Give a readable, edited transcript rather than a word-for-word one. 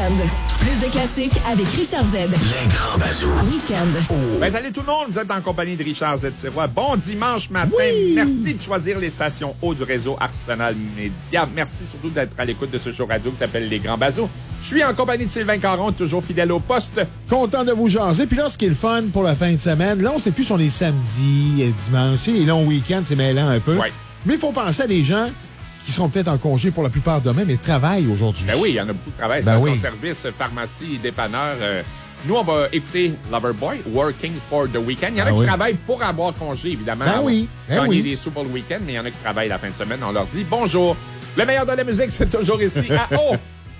Week-end. Plus de classiques avec Richard Z. Les grands bazous. Week-end. Ben, salut tout le monde, vous êtes en compagnie de Richard Z. Sirois. Bon dimanche matin. Oui. Merci de choisir les stations haut du réseau Arsenal Média. Merci surtout d'être à l'écoute de ce show radio qui s'appelle Les Grands Bazous. Je suis en compagnie de Sylvain Caron, toujours fidèle au poste. Content de vous jaser. Puis là, ce qui est le fun pour la fin de semaine, là, on ne sait plus si on est samedi et dimanche. Tu sais, les longs week-ends, c'est mêlant un peu. Ouais. Mais il faut penser à des gens qui seront peut-être en congé pour la plupart demain, mais travaillent aujourd'hui. Ben oui, il y en a beaucoup de travail. Ben Station oui. service, pharmacie, dépanneur. Nous, on va écouter Loverboy, Working for the Weekend. Il y en a qui travaillent pour avoir congé, évidemment. Ben oui. Ben Gagner oui. des sous pour le week-end, mais il y en a qui travaillent la fin de semaine. On leur dit bonjour. Le meilleur de la musique, c'est toujours ici à